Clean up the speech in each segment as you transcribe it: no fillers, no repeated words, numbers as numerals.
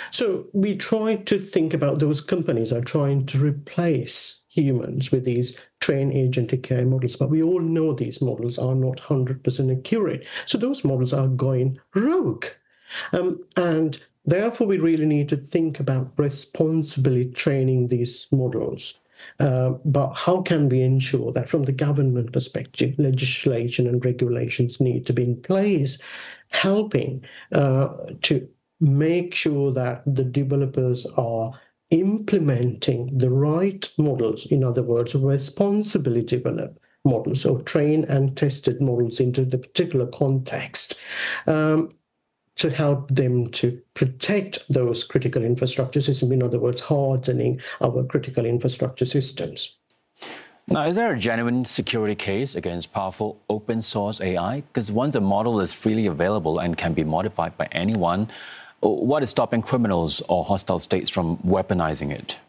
So we try to think about those companies are trying to replace humans with these trained agentic AI models, but we all know these models are not 100% accurate. So those models are going rogue. And therefore, we really need to think about responsibly training these models. But how can we ensure that from the government perspective, legislation and regulations need to be in place, helping to make sure that the developers are implementing the right models, in other words, responsibly develop models or train and tested models into the particular context. To help them to protect those critical infrastructure systems, in other words, hardening our critical infrastructure systems. Now, is there a genuine security case against powerful open source AI? Because once a model is freely available and can be modified by anyone, what is stopping criminals or hostile states from weaponizing it?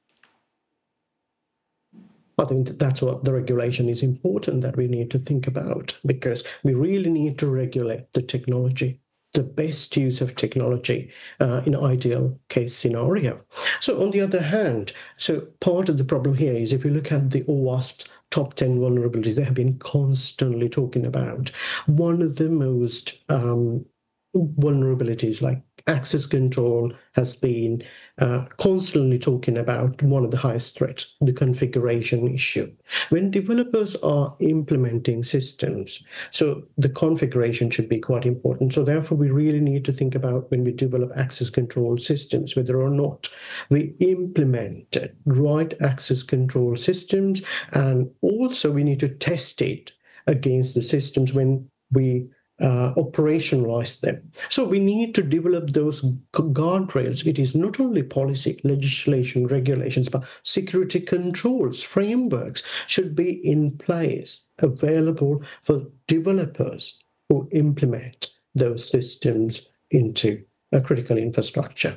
I think that's what the regulation is important that we need to think about, because we really need to regulate the technology, the best use of technology in an ideal case scenario. So on the other hand, so part of the problem here is if you look at the OWASP's top 10 vulnerabilities they have been constantly talking about, one of the most vulnerabilities like access control has been constantly talking about one of the highest threats, the configuration issue. When developers are implementing systems, so the configuration should be quite important. So therefore, we really need to think about when we develop access control systems, whether or not we implement right access control systems, and also we need to test it against the systems when we operationalize them. So we need to develop those guardrails. It is not only policy, legislation, regulations, but security controls, frameworks should be in place, available for developers who implement those systems into a critical infrastructure.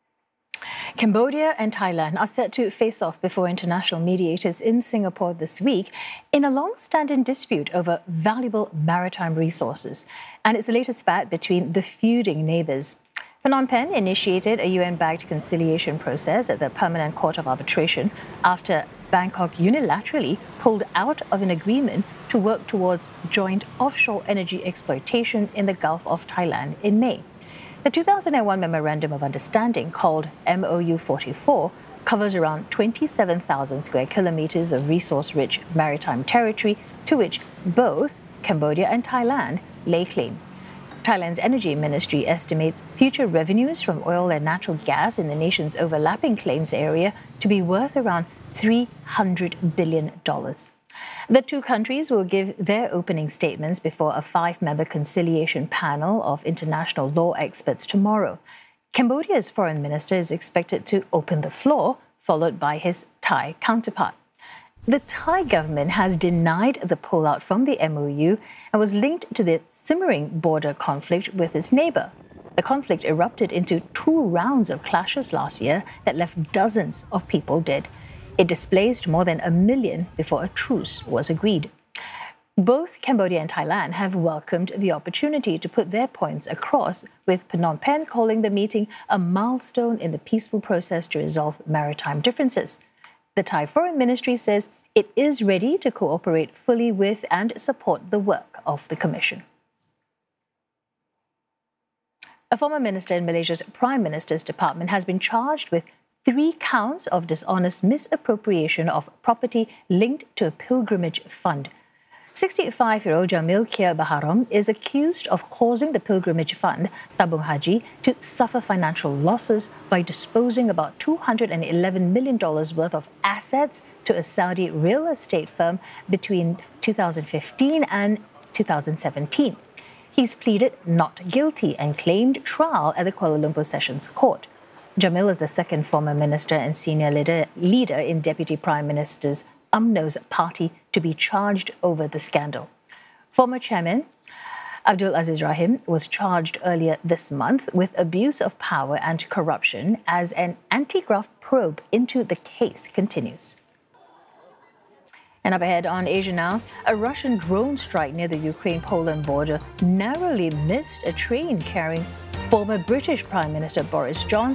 Cambodia and Thailand are set to face off before international mediators in Singapore this week in a long-standing dispute over valuable maritime resources. And it's the latest spat between the feuding neighbours. Phnom Penh initiated a UN-backed conciliation process at the Permanent Court of Arbitration after Bangkok unilaterally pulled out of an agreement to work towards joint offshore energy exploitation in the Gulf of Thailand in May. The 2001 Memorandum of Understanding, called MOU 44, covers around 27,000 square kilometers of resource-rich maritime territory to which both Cambodia and Thailand lay claim. Thailand's energy ministry estimates future revenues from oil and natural gas in the nation's overlapping claims area to be worth around $300 billion. The two countries will give their opening statements before a 5-member conciliation panel of international law experts tomorrow. Cambodia's foreign minister is expected to open the floor, followed by his Thai counterpart. The Thai government has denied the pullout from the MOU and was linked to the simmering border conflict with its neighbour. The conflict erupted into 2 rounds of clashes last year that left dozens of people dead. It displaced more than 1 million before a truce was agreed. Both Cambodia and Thailand have welcomed the opportunity to put their points across, with Phnom Penh calling the meeting a milestone in the peaceful process to resolve maritime differences. The Thai Foreign Ministry says it is ready to cooperate fully with and support the work of the Commission. A former minister in Malaysia's Prime Minister's department has been charged with 3 counts of dishonest misappropriation of property linked to a pilgrimage fund. 65-year-old Jamil Kia Baharom is accused of causing the pilgrimage fund, Tabung Haji, to suffer financial losses by disposing about $211 million worth of assets to a Saudi real estate firm between 2015 and 2017. He's pleaded not guilty and claimed trial at the Kuala Lumpur Sessions Court. Jamil is the second former minister and senior leader in Deputy Prime Minister's UMNO's party to be charged over the scandal. Former chairman Abdul Aziz Rahim was charged earlier this month with abuse of power and corruption as an anti-graft probe into the case continues. And up ahead on Asia Now, a Russian drone strike near the Ukraine-Poland border narrowly missed a train carrying former British Prime Minister Boris Johnson